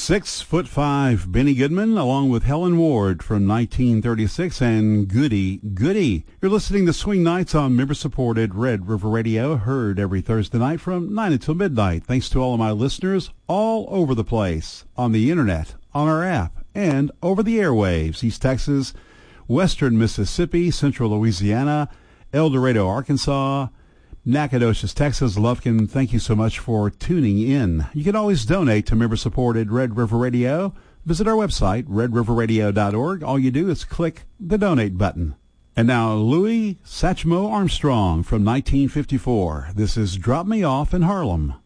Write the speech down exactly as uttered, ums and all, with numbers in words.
Six foot five Benny Goodman along with Helen Ward from nineteen thirty-six and Goody Goody. You're listening to Swing Nights on member-supported Red River Radio, heard every Thursday night from nine until midnight. Thanks to all of my listeners all over the place, on the internet, on our app, and over the airwaves. East Texas, Western Mississippi, Central Louisiana, El Dorado, Arkansas, Nacogdoches, Texas. Lufkin, thank you so much for tuning in. You can always donate to member-supported Red River Radio. Visit our website, red river radio dot org. All you do is click the donate button. And now, Louis Satchmo Armstrong from nineteen fifty-four. This is Drop Me Off in Harlem.